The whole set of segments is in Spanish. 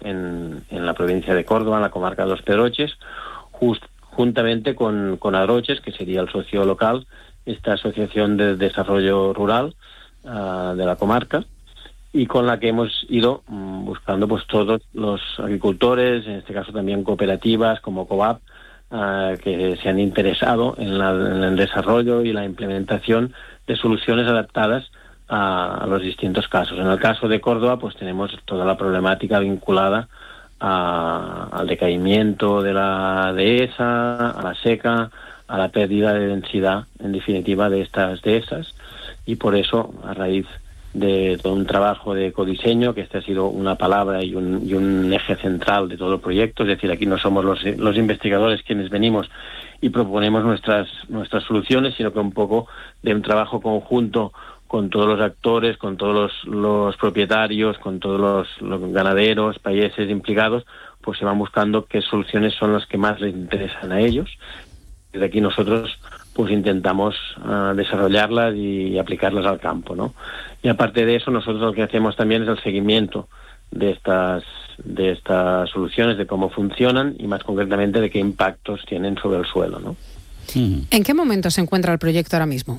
en la provincia de Córdoba, en la comarca de Los Pedroches, juntamente con Adroches, que sería el socio local, esta asociación de desarrollo rural de la comarca, y con la que hemos ido buscando pues todos los agricultores, en este caso también cooperativas como COAP, que se han interesado en el desarrollo y la implementación de soluciones adaptadas a los distintos casos. En el caso de Córdoba, pues tenemos toda la problemática vinculada al decaimiento de la dehesa, a la seca, a la pérdida de densidad, en definitiva, de estas dehesas, y por eso, a raíz de todo un trabajo de ecodiseño, que esta ha sido una palabra y un eje central de todo el proyecto, es decir, aquí no somos los investigadores quienes venimos y proponemos nuestras soluciones, sino que un poco de un trabajo conjunto con todos los actores, con todos los propietarios, con todos los ganaderos, países implicados, pues se van buscando qué soluciones son las que más les interesan a ellos. Desde aquí nosotros pues intentamos desarrollarlas y aplicarlas al campo, ¿no? Y aparte de eso, nosotros lo que hacemos también es el seguimiento de estas soluciones, de cómo funcionan y más concretamente de qué impactos tienen sobre el suelo, ¿no? ¿En qué momento se encuentra el proyecto ahora mismo?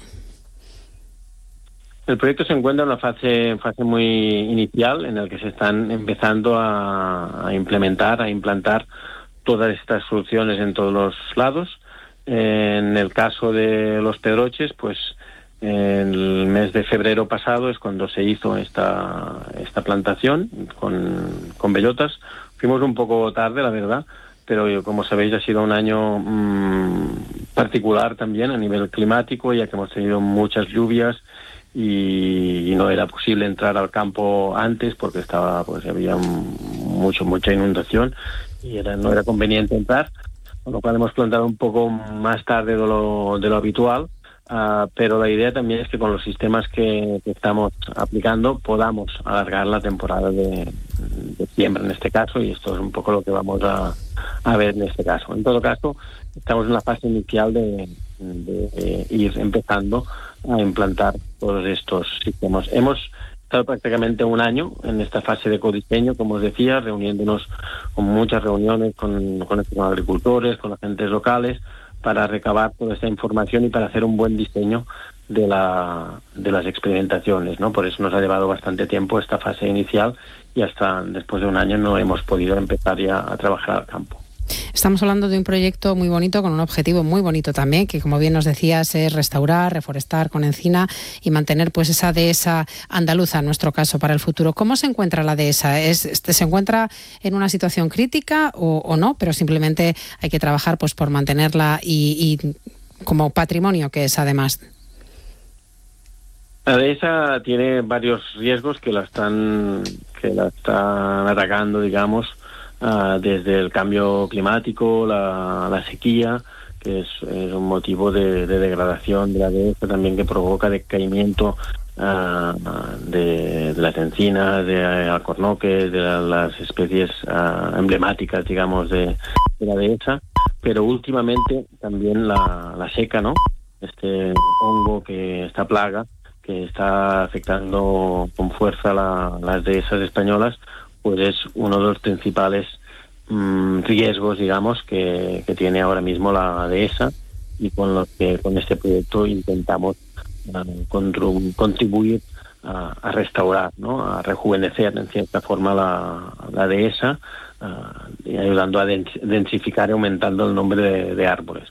El proyecto se encuentra en una fase muy inicial, en la que se están empezando a implantar todas estas soluciones en todos los lados. En el caso de Los Pedroches, pues en el mes de febrero pasado es cuando se hizo esta plantación con bellotas. Fuimos un poco tarde, la verdad, pero como sabéis ha sido un año particular también a nivel climático, ya que hemos tenido muchas lluvias y no era posible entrar al campo antes porque había mucha inundación y no era conveniente entrar, con lo cual hemos plantado un poco más tarde de lo habitual, pero la idea también es que con los sistemas que estamos aplicando podamos alargar la temporada de siembra en este caso, y esto es un poco lo que vamos a ver en este caso. En todo caso, estamos en la fase inicial de ir empezando a implantar todos estos sistemas. Hemos estado prácticamente un año en esta fase de codiseño, como os decía, reuniéndonos con muchas reuniones con agricultores, con agentes locales, para recabar toda esta información y para hacer un buen diseño de las experimentaciones, ¿no? Por eso nos ha llevado bastante tiempo esta fase inicial y hasta después de un año no hemos podido empezar ya a trabajar al campo. Estamos hablando de un proyecto muy bonito, con un objetivo muy bonito también, que como bien nos decías es restaurar, reforestar con encina y mantener pues esa dehesa andaluza, en nuestro caso, para el futuro. ¿Cómo se encuentra la dehesa? ¿Se encuentra en una situación crítica o no? Pero simplemente hay que trabajar pues por mantenerla y como patrimonio que es además. La dehesa tiene varios riesgos que la están atacando, digamos, desde el cambio climático, la sequía, que es un motivo de degradación de la dehesa también, que provoca decaimiento de las encinas, de alcornoques, de las especies emblemáticas, digamos, de la dehesa. Pero últimamente también la seca, ¿no? Este hongo, esta plaga que está afectando con fuerza las dehesas españolas, pues es uno de los principales riesgos, digamos, que tiene ahora mismo la dehesa, y con los que con este proyecto intentamos contribuir a restaurar, ¿no? A rejuvenecer en cierta forma la dehesa, y ayudando a densificar y aumentando el nombre de árboles.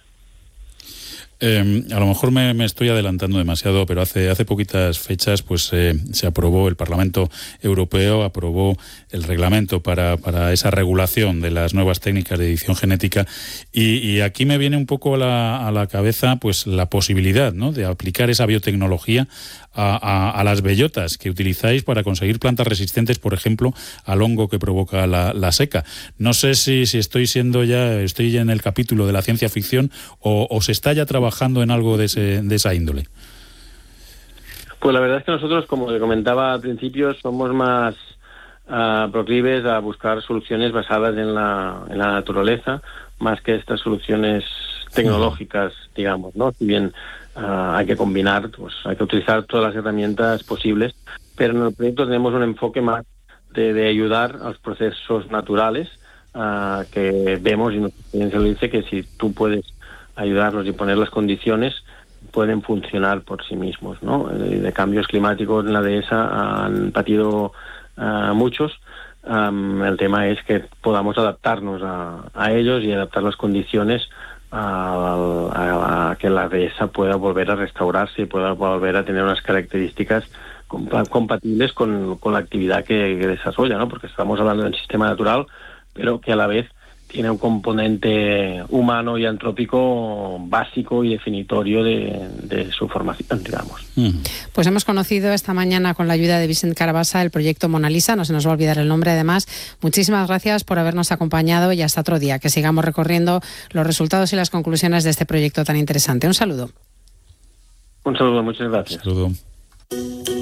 A lo mejor me estoy adelantando demasiado, pero hace poquitas fechas pues se aprobó, el Parlamento Europeo aprobó el reglamento para esa regulación de las nuevas técnicas de edición genética, y aquí me viene un poco a la cabeza pues la posibilidad, ¿no?, de aplicar esa biotecnología a las bellotas que utilizáis para conseguir plantas resistentes, por ejemplo, al hongo que provoca la seca. No sé si estoy ya en el capítulo de la ciencia ficción o se está ya trabajando en algo de esa índole. Pues la verdad es que nosotros, como le comentaba al principio, somos más proclives a buscar soluciones basadas en la naturaleza, más que estas soluciones tecnológicas, digamos, ¿no? Si bien hay que combinar, pues hay que utilizar todas las herramientas posibles, pero en el proyecto tenemos un enfoque más de ayudar a los procesos naturales que vemos, y nuestra experiencia lo dice, que si tú puedes ayudarlos y poner las condiciones, pueden funcionar por sí mismos, ¿no? De cambios climáticos en la dehesa han patido muchos. El tema es que podamos adaptarnos a ellos y adaptar las condiciones a que la dehesa pueda volver a restaurarse y pueda volver a tener unas características compatibles con la actividad que desarrolla, ¿no? Porque estamos hablando del sistema natural, pero que a la vez tiene un componente humano y antrópico básico y definitorio de su formación, digamos. Pues hemos conocido esta mañana, con la ayuda de Vicent Carabassa, el proyecto Mona Lisa. No se nos va a olvidar el nombre, además. Muchísimas gracias por habernos acompañado, y hasta otro día, que sigamos recorriendo los resultados y las conclusiones de este proyecto tan interesante. Un saludo. Un saludo, muchas gracias. Un saludo.